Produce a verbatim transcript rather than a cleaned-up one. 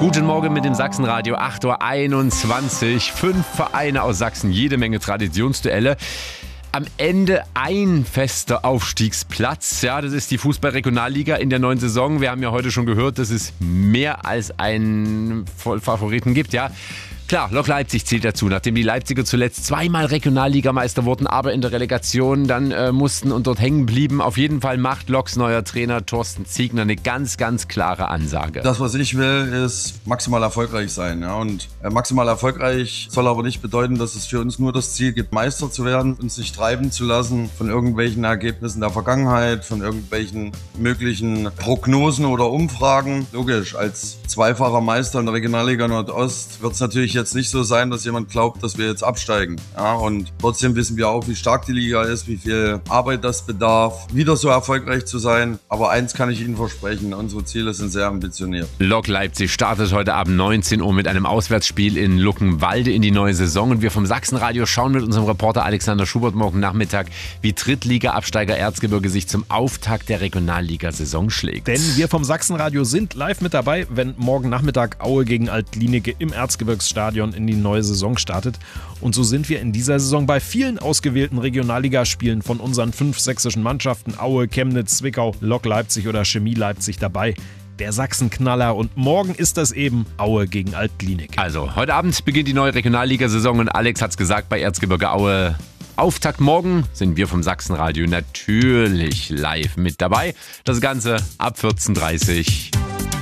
Guten Morgen mit dem Sachsenradio, acht Uhr einundzwanzig. Fünf Vereine aus Sachsen, jede Menge Traditionsduelle. Am Ende ein fester Aufstiegsplatz. Ja, das ist die Fußball-Regionalliga in der neuen Saison. Wir haben ja heute schon gehört, dass es mehr als einen Vollfavoriten gibt. Ja, klar, Lok Leipzig zählt dazu, nachdem die Leipziger zuletzt zweimal Regionalligameister wurden, aber in der Relegation dann äh, mussten und dort hängen blieben. Auf jeden Fall macht Loks neuer Trainer Thorsten Ziegner eine ganz, ganz klare Ansage. Das, was ich will, ist maximal erfolgreich sein. Ja? Und äh, maximal erfolgreich soll aber nicht bedeuten, dass es für uns nur das Ziel gibt, Meister zu werden, uns nicht treiben zu lassen von irgendwelchen Ergebnissen der Vergangenheit, von irgendwelchen möglichen Prognosen oder Umfragen. Logisch, als zweifacher Meister in der Regionalliga Nordost wird es natürlich jetzt nicht so sein, dass jemand glaubt, dass wir jetzt absteigen. Ja, und trotzdem wissen wir auch, wie stark die Liga ist, wie viel Arbeit das bedarf, wieder so erfolgreich zu sein. Aber eins kann ich Ihnen versprechen, unsere Ziele sind sehr ambitioniert. Lok Leipzig startet heute Abend neunzehn Uhr mit einem Auswärtsspiel in Luckenwalde in die neue Saison. Und wir vom Sachsenradio schauen mit unserem Reporter Alexander Schubert morgen Nachmittag, wie Drittliga-Absteiger Erzgebirge sich zum Auftakt der Regionalliga-Saison schlägt. Denn wir vom Sachsenradio sind live mit dabei, wenn morgen Nachmittag Aue gegen Altlinike im Erzgebirgsstadion in die neue Saison startet. Und so sind wir in dieser Saison bei vielen ausgewählten Regionalligaspielen von unseren fünf sächsischen Mannschaften Aue, Chemnitz, Zwickau, Lok Leipzig oder Chemie Leipzig dabei. Der Sachsenknaller, und morgen ist das eben Aue gegen Altlinike. Also, heute Abend beginnt die neue Regionalligasaison und Alex hat's gesagt, bei Erzgebirge Aue Auftakt morgen sind wir vom Sachsenradio natürlich live mit dabei. Das Ganze ab vierzehn Uhr dreißig.